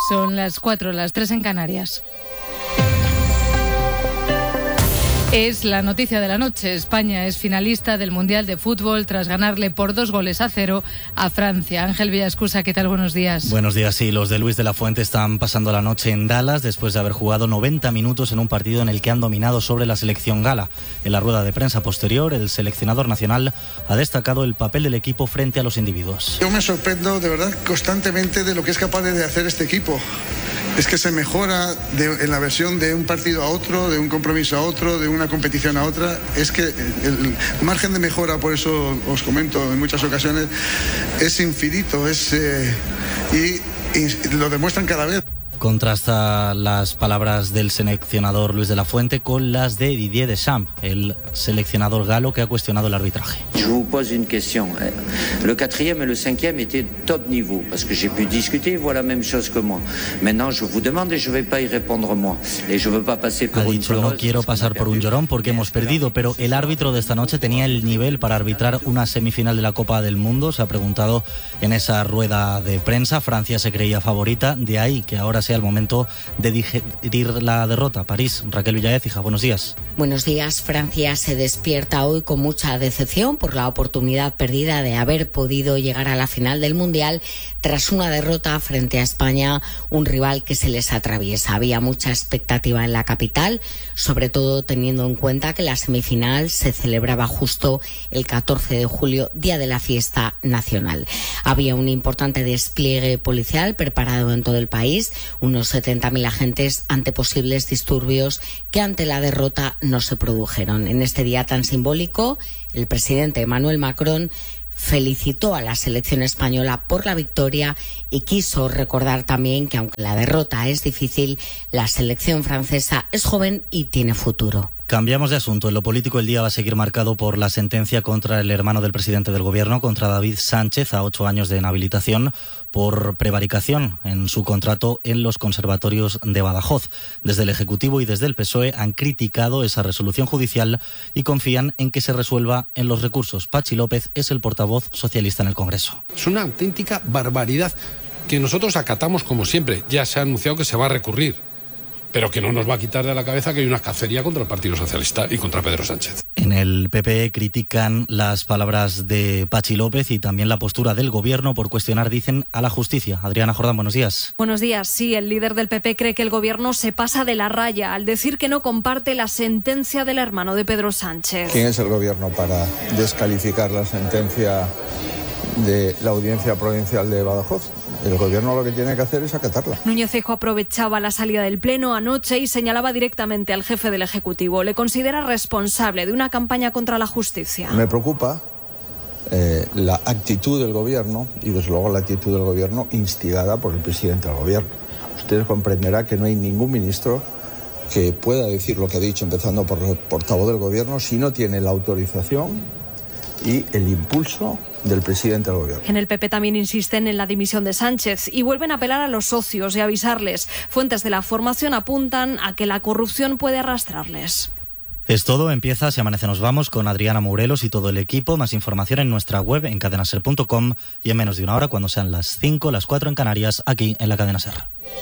Son las 4, las 3 en Canarias. Es la noticia de la noche. España es finalista del Mundial de Fútbol tras ganarle por 2-0 a Francia. Ángel Villascusa, ¿qué tal? Buenos días. Buenos días, sí. Los de Luis de la Fuente están pasando la noche en Dallas después de haber jugado 90 minutos en un partido en el que han dominado sobre la selección gala. En la rueda de prensa posterior, el seleccionador nacional ha destacado el papel del equipo frente a los individuos. Yo me sorprendo de verdad constantemente de lo que es capaz de hacer este equipo. Es que se mejora en la versión de un partido a otro, de un compromiso a otro, de una competición a otra. Es que el margen de mejora, por eso os comento en muchas ocasiones, es infinito, y lo demuestran cada vez. Contrasta las palabras del seleccionador Luis de la Fuente con las de Didier Deschamps, el seleccionador galo que ha cuestionado el arbitraje. Je vous pose une question. Le 4e et le 5e étaient top niveau parce que j'ai pu discuter, voilà la même chose que moi. Maintenant, je vous demande et je vais pas y répondre moi. Et je veux pas passer por Ha dicho, no quiero pasar por un llorón porque hemos perdido, pero el árbitro de esta noche tenía el nivel para arbitrar una semifinal de la Copa del Mundo. Se ha preguntado en esa rueda de prensa. Francia se creía favorita, de ahí que ahora sea el momento de digerir la derrota. París, Raquel Villaécija, buenos días. Buenos días. Francia se despierta hoy con mucha decepción por la oportunidad perdida de haber podido llegar a la final del Mundial tras una derrota frente a España, un rival que se les atraviesa. Había mucha expectativa en la capital, sobre todo teniendo en cuenta que la semifinal se celebraba justo el 14 de julio, día de la fiesta nacional. Había un importante despliegue policial preparado en todo el país, unos 70.000 agentes ante posibles disturbios que ante la derrota no se produjeron. En este día tan simbólico, el presidente Emmanuel Macron felicitó a la selección española por la victoria y quiso recordar también que aunque la derrota es difícil, la selección francesa es joven y tiene futuro. Cambiamos de asunto. En lo político, el día va a seguir marcado por la sentencia contra el hermano del presidente del gobierno, contra David Sánchez, a 8 años de inhabilitación por prevaricación en su contrato en los conservatorios de Badajoz. Desde el Ejecutivo y desde el PSOE han criticado esa resolución judicial y confían en que se resuelva en los recursos. Pachi López es el portavoz socialista en el Congreso. Es una auténtica barbaridad que nosotros acatamos como siempre. Ya se ha anunciado que se va a recurrir, pero que no nos va a quitar de la cabeza que hay una cacería contra el Partido Socialista y contra Pedro Sánchez. En el PP critican las palabras de Pachi López y también la postura del Gobierno por cuestionar, dicen, a la justicia. Adriana Jordán, buenos días. Buenos días. Sí, el líder del PP cree que el Gobierno se pasa de la raya al decir que no comparte la sentencia del hermano de Pedro Sánchez. ¿Quién es el Gobierno para descalificar la sentencia de la Audiencia Provincial de Badajoz? El Gobierno lo que tiene que hacer es acatarla. Núñez Feijóo aprovechaba la salida del Pleno anoche y señalaba directamente al jefe del Ejecutivo. Le considera responsable de una campaña contra la justicia. Me preocupa la actitud del Gobierno y desde luego la actitud del Gobierno instigada por el presidente del Gobierno. Usted comprenderá que no hay ningún ministro que pueda decir lo que ha dicho, empezando por el portavoz del Gobierno, si no tiene la autorización y el impulso del presidente del Gobierno. En el PP también insisten en la dimisión de Sánchez y vuelven a apelar a los socios y avisarles. Fuentes de la formación apuntan a que la corrupción puede arrastrarles. Es todo, empieza Si Amanece Nos Vamos con Adriana Morelos y todo el equipo. Más información en nuestra web en cadenaser.com y en menos de una hora, cuando sean las 5, las 4 en Canarias, aquí en la Cadena Ser.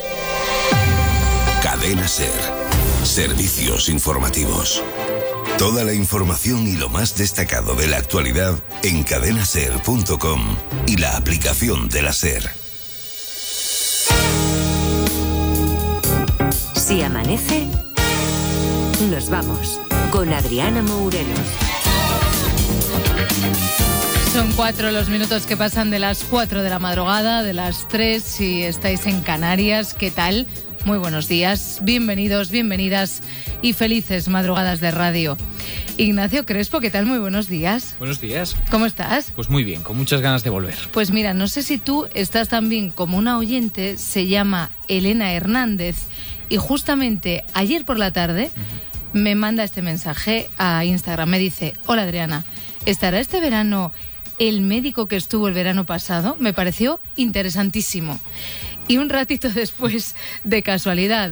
Cadena Ser. Servicios informativos. Toda la información y lo más destacado de la actualidad en cadenaser.com y la aplicación de la Ser. Si amanece, nos vamos con Adriana Morelos. Son 4 los minutos que pasan de las 4 de la madrugada, de las 3 si estáis en Canarias. ¿Qué tal? Muy buenos días, bienvenidos, bienvenidas y felices madrugadas de radio. Ignacio Crespo, ¿qué tal? Muy buenos días. Buenos días. ¿Cómo estás? Pues muy bien, con muchas ganas de volver. Pues mira, no sé si tú estás también como una oyente, se llama Elena Hernández y justamente ayer por la tarde me manda este mensaje a Instagram, me dice: hola Adriana, ¿estará este verano el médico que estuvo el verano pasado? Me pareció interesantísimo. Y un ratito después, de casualidad,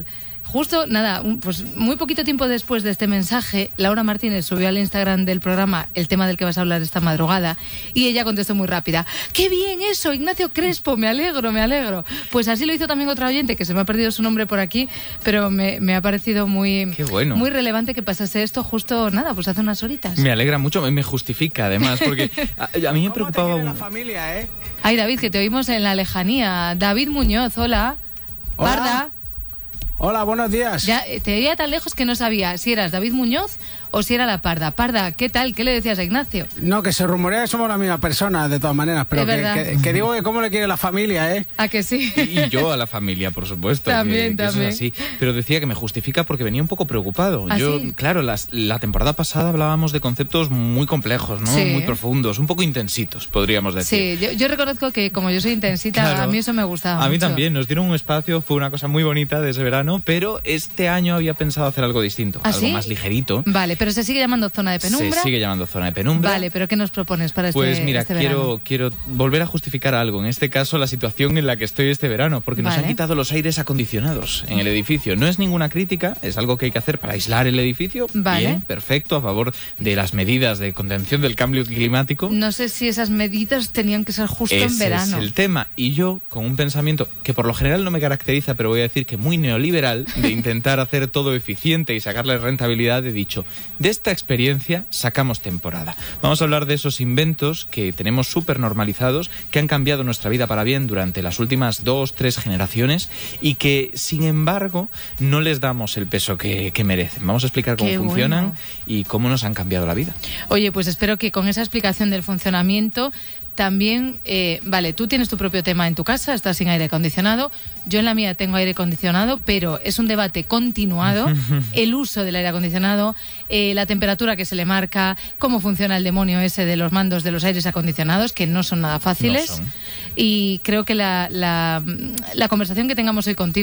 justo, nada, pues muy poquito tiempo después de este mensaje, Laura Martínez subió al Instagram del programa el tema del que vas a hablar esta madrugada y ella contestó muy rápida: ¡qué bien eso, Ignacio Crespo! Me alegro. Pues así lo hizo también otra oyente, que se me ha perdido su nombre por aquí, pero me ha parecido muy, Qué bueno. muy relevante que pasase esto justo, nada, pues hace unas horitas. Me alegra mucho, me justifica además, porque a mí me preocupaba... la familia, ¿eh? Ay, David, que te oímos en la lejanía. David Muñoz, hola. Hola. Parda. Hola, buenos días. Ya te veía tan lejos que no sabía si eras David Muñoz o si era la Parda. Parda, ¿qué tal? ¿Qué le decías a Ignacio? No, que se rumorea que somos la misma persona, de todas maneras, pero Es verdad. que digo que cómo le quiere la familia, ¿eh? ¿A que sí? Y yo a la familia, por supuesto. También. Que eso es así. Pero decía que me justifica porque venía un poco preocupado. ¿Ah, Yo, sí? claro, la temporada pasada hablábamos de conceptos muy complejos, ¿no? Sí. Muy profundos, un poco intensitos, podríamos decir. Sí, yo reconozco que como yo soy intensita, Claro. a mí eso me gustaba A mí mucho. también, nos dieron un espacio, fue una cosa muy bonita de ese verano, pero este año había pensado hacer algo distinto, ¿Ah, algo sí? más ligerito. Vale, pero se sigue llamando Zona de Penumbra. Se sigue llamando Zona de Penumbra. Vale, pero ¿qué nos propones para Pues este, mira, este verano? quiero volver a justificar algo, en este caso la situación en la que estoy este verano, porque nos Vale. han quitado los aires acondicionados en el edificio. No es ninguna crítica, es algo que hay que hacer para aislar el edificio. Vale. Bien, perfecto, a favor de las medidas de contención del cambio climático. No sé si esas medidas tenían que ser justo en Ese verano. es el tema. Y yo, con un pensamiento que por lo general no me caracteriza, pero voy a decir que muy neoliberal, de intentar hacer todo eficiente y sacarle rentabilidad, he dicho, de esta experiencia sacamos temporada. Vamos a hablar de esos inventos que tenemos súper normalizados, que han cambiado nuestra vida para bien durante las últimas 2-3 generaciones y que, sin embargo, no les damos el peso que merecen. Vamos a explicar cómo Qué funcionan bueno. y cómo nos han cambiado la vida. Oye, pues espero que con esa explicación del funcionamiento también, vale, tú tienes tu propio tema en tu casa, estás sin aire acondicionado, yo en la mía tengo aire acondicionado, pero es un debate continuado, el uso del aire acondicionado, la temperatura que se le marca, cómo funciona el demonio ese de los mandos de los aires acondicionados, que no son nada fáciles, No son. y creo que la conversación que tengamos hoy contigo